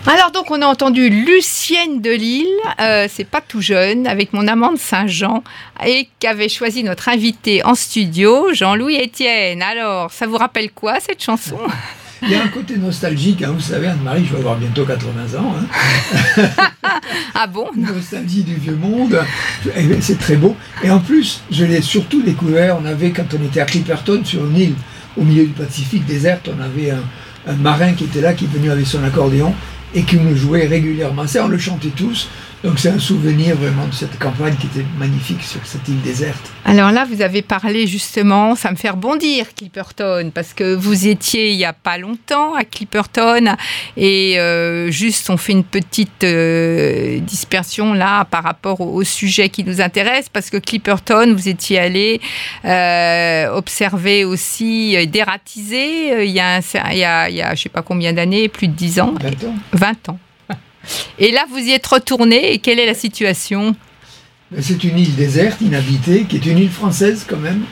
Alors donc on a entendu Lucienne de Lille, c'est pas tout jeune, avec mon amant de Saint-Jean, et qu'avait choisi notre invité en studio, Jean-Louis Etienne. Alors, ça vous rappelle quoi cette chanson ? Il y a un côté nostalgique, vous savez, Anne-Marie, je vais avoir bientôt 80 ans. Ah bon ? Nostalgie du vieux monde, c'est très beau. Et en plus, je l'ai surtout découvert, quand on était à Clipperton, sur une île au milieu du Pacifique déserte, on avait un marin qui était là, qui est venu avec son accordéon, et qui nous jouait régulièrement. Ça, on le chantait tous. Donc c'est un souvenir vraiment de cette campagne qui était magnifique sur cette île déserte. Alors là, vous avez parlé justement, ça me fait rebondir, Clipperton, parce que vous étiez il n'y a pas longtemps à Clipperton, et juste on fait une petite dispersion là par rapport au sujet qui nous intéresse, parce que Clipperton, vous étiez allé observer aussi, dératiser, il y a je ne sais pas combien d'années, plus de 10 ans. 20 ans. 20 ans. Et là, vous y êtes retourné, et quelle est la situation ? C'est une île déserte, inhabitée, qui est une île française quand même,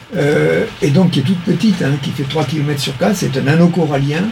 et donc qui est toute petite, qui fait 3 km sur 4, c'est un anneau corallien,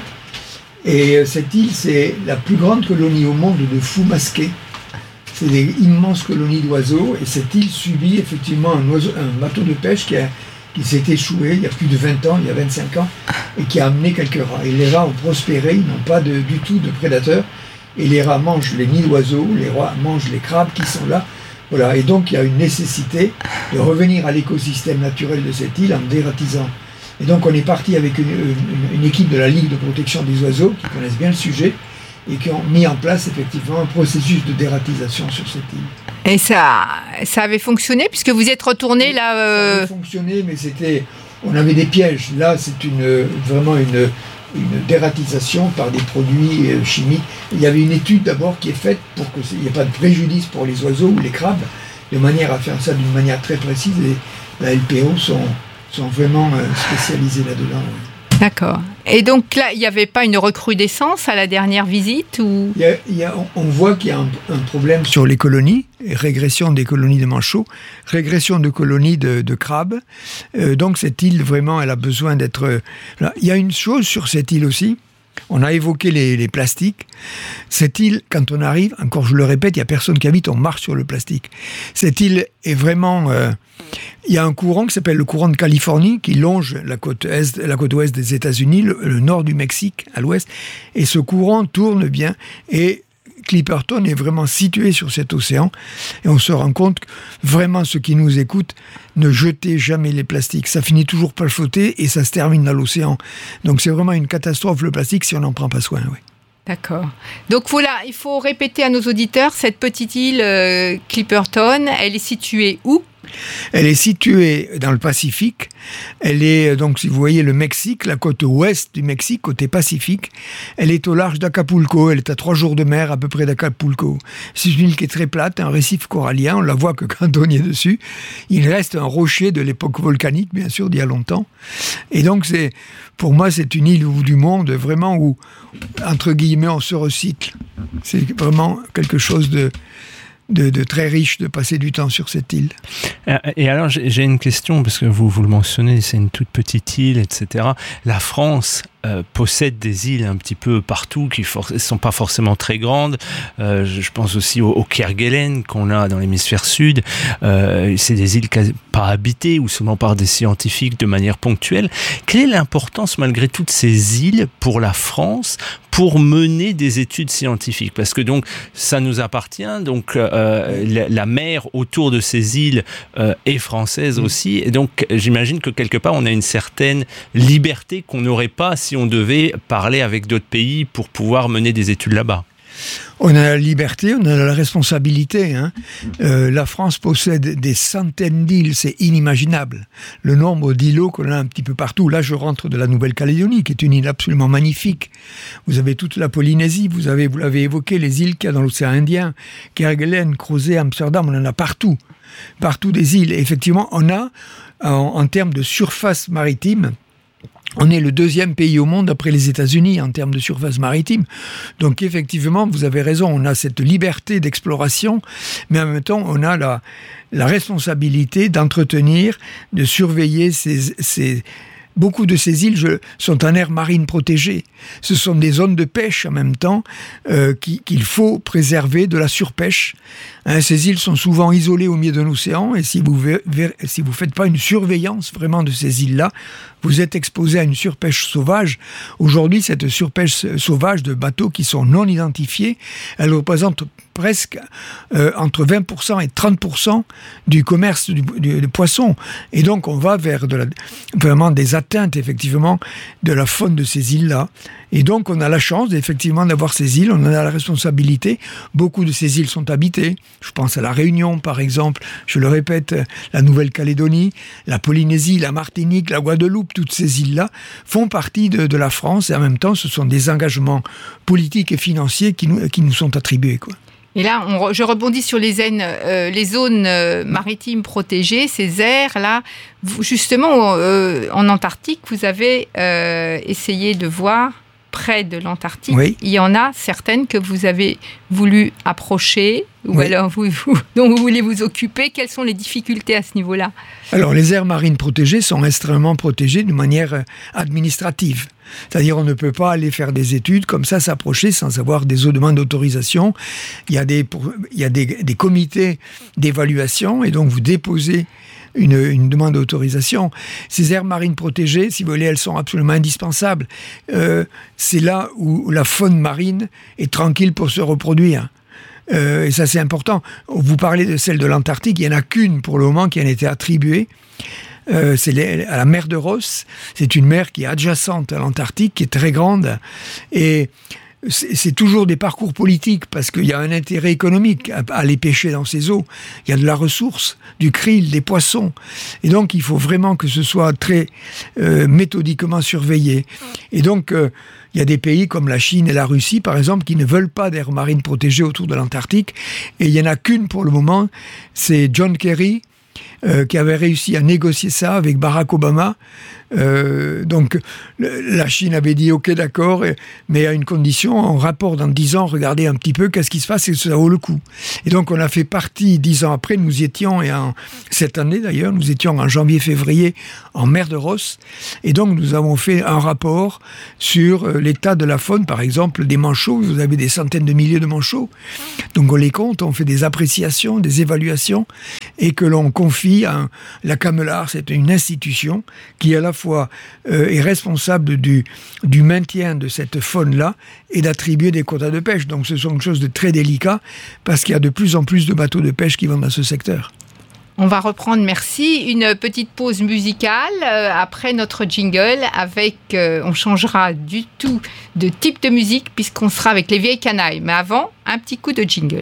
et cette île, c'est la plus grande colonie au monde de fous masqués. C'est des immenses colonies d'oiseaux, et cette île subit effectivement un bateau de pêche qui s'est échoué il y a plus de 20 ans, il y a 25 ans, et qui a amené quelques rats. Et les rats ont prospéré, ils n'ont pas du tout de prédateurs, et les rats mangent les nids d'oiseaux, les rats mangent les crabes qui sont là. Voilà. Et donc il y a une nécessité de revenir à l'écosystème naturel de cette île en dératisant. Et donc on est parti avec une équipe de la Ligue de protection des oiseaux qui connaissent bien le sujet et qui ont mis en place effectivement un processus de dératisation sur cette île. Et ça avait fonctionné puisque vous êtes retourné là. Ça avait fonctionné, mais on avait des pièges. Là, c'est vraiment une dératisation par des produits chimiques. Il y avait une étude d'abord qui est faite pour qu'il n'y ait pas de préjudice pour les oiseaux ou les crabes, de manière à faire ça d'une manière très précise. Et la LPO sont vraiment spécialisés là-dedans. Ouais. D'accord. Et donc là, il n'y avait pas une recrudescence à la dernière visite ou... On voit qu'il y a un problème sur les colonies, régression des colonies de manchots, régression de colonies de crabes. Donc cette île, vraiment, elle a besoin d'être... Là. Il y a une chose sur cette île aussi, on a évoqué les plastiques. Cette île, quand on arrive, encore je le répète, il n'y a personne qui habite, on marche sur le plastique. Cette île est vraiment... il y a un courant qui s'appelle le courant de Californie qui longe la côte ouest des États-Unis, le nord du Mexique à l'ouest, et ce courant tourne bien et Clipperton est vraiment situé sur cet océan et on se rend compte que vraiment ceux qui nous écoutent, ne jetez jamais les plastiques, ça finit toujours par flotter et ça se termine dans l'océan. Donc c'est vraiment une catastrophe le plastique si on n'en prend pas soin. Oui. D'accord. Donc voilà, il faut répéter à nos auditeurs, cette petite île Clipperton, elle est située où ? Elle est située dans le Pacifique. Elle est, donc, si vous voyez le Mexique, la côte ouest du Mexique, côté Pacifique, elle est au large d'Acapulco. Elle est à 3 jours de mer à peu près d'Acapulco. C'est une île qui est très plate, un récif corallien. On la voit que quand on y est dessus. Il reste un rocher de l'époque volcanique, bien sûr, d'il y a longtemps. Et donc, pour moi, c'est une île au bout du monde, vraiment où, entre guillemets, on se recycle. C'est vraiment quelque chose de très riche de passer du temps sur cette île. Et alors, j'ai une question, parce que vous le mentionnez, c'est une toute petite île, etc. La France possède des îles un petit peu partout qui ne sont pas forcément très grandes. Je pense aussi au Kerguelen qu'on a dans l'hémisphère sud. C'est des îles pas habitées ou seulement par des scientifiques de manière ponctuelle. Quelle est l'importance malgré toutes ces îles pour la France pour mener des études scientifiques? Parce que donc ça nous appartient, donc la mer autour de ces îles est française aussi, et donc j'imagine que quelque part on a une certaine liberté qu'on n'aurait pas si on devait parler avec d'autres pays pour pouvoir mener des études là-bas. On a la liberté, on a la responsabilité. La France possède des centaines d'îles, c'est inimaginable. Le nombre d'îlots qu'on a un petit peu partout. Là, je rentre de la Nouvelle-Calédonie, qui est une île absolument magnifique. Vous avez toute la Polynésie, vous l'avez évoqué, les îles qu'il y a dans l'océan Indien, Kerguelen, Crozet, Amsterdam, on en a partout. Partout des îles. Et effectivement, on a, en termes de surface maritime, on est le 2e pays au monde après les États-Unis en termes de surface maritime. Donc effectivement, vous avez raison, on a cette liberté d'exploration, mais en même temps, on a la responsabilité d'entretenir, de surveiller beaucoup de ces îles sont en aire marine protégée. Ce sont des zones de pêche en même temps qu'il faut préserver de la surpêche. Ces îles sont souvent isolées au milieu d'un océan et si vous faites pas une surveillance vraiment de ces îles-là, vous êtes exposé à une surpêche sauvage. Aujourd'hui, cette surpêche sauvage de bateaux qui sont non identifiés, elle représente presque entre 20% et 30% du commerce du poisson. Et donc, on va vers vraiment des atteintes, effectivement, de la faune de ces îles-là. Et donc, on a la chance, effectivement, d'avoir ces îles. On en a la responsabilité. Beaucoup de ces îles sont habitées. Je pense à la Réunion, par exemple. Je le répète, la Nouvelle-Calédonie, la Polynésie, la Martinique, la Guadeloupe, toutes ces îles-là font partie de la France. Et en même temps, ce sont des engagements politiques et financiers qui nous sont attribués, quoi. Et là, je rebondis sur les zones maritimes protégées, ces aires-là. Justement, en Antarctique, vous avez essayé de voir près de l'Antarctique. Oui. Il y en a certaines que vous avez voulu approcher, ou alors dont vous voulez vous occuper. Quelles sont les difficultés à ce niveau-là ? Alors, les aires marines protégées sont extrêmement protégées de manière administrative. C'est-à-dire, on ne peut pas aller faire des études comme ça, s'approcher sans avoir des demandes d'autorisation. Il y a des comités d'évaluation et donc vous déposez une demande d'autorisation. Ces aires marines protégées, si vous voulez, elles sont absolument indispensables. C'est là où la faune marine est tranquille pour se reproduire. Et ça, c'est important. Vous parlez de celle de l'Antarctique, il n'y en a qu'une pour le moment qui en a été attribuée. C'est à la mer de Ross. C'est une mer qui est adjacente à l'Antarctique, qui est très grande. Et c'est toujours des parcours politiques parce qu'il y a un intérêt économique à aller pêcher dans ces eaux. Il y a de la ressource, du krill, des poissons. Et donc, il faut vraiment que ce soit très méthodiquement surveillé. Et donc, il y a des pays comme la Chine et la Russie, par exemple, qui ne veulent pas d'aires marines protégées autour de l'Antarctique. Et il n'y en a qu'une pour le moment, c'est John Kerry, qui avait réussi à négocier ça avec Barack Obama. Donc la Chine avait dit ok, d'accord, mais à une condition, en rapport dans 10 ans, regardez un petit peu qu'est-ce qui se passe et ça vaut le coup. Et donc on a fait partie 10 ans après, nous y étions, cette année d'ailleurs, nous étions en janvier-février en mer de Ross, et donc nous avons fait un rapport sur l'état de la faune, par exemple des manchots. Vous avez des centaines de milliers de manchots, donc on les compte, on fait des appréciations, des évaluations, et que l'on confie à la Camelard. C'est une institution qui à la fois est responsable du maintien de cette faune-là et d'attribuer des quotas de pêche. Donc ce sont une chose de très délicat parce qu'il y a de plus en plus de bateaux de pêche qui vont dans ce secteur. On va reprendre, merci, une petite pause musicale après notre jingle on changera du tout de type de musique puisqu'on sera avec les vieilles canailles. Mais avant, un petit coup de jingle.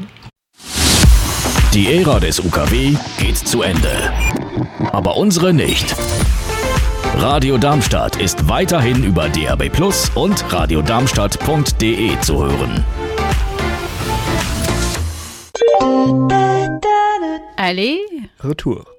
Die Ära des UKW geht zu Ende. Aber unsere nicht. Radio Darmstadt ist weiterhin über DAB+ und radiodarmstadt.de zu hören. Allez, Retour.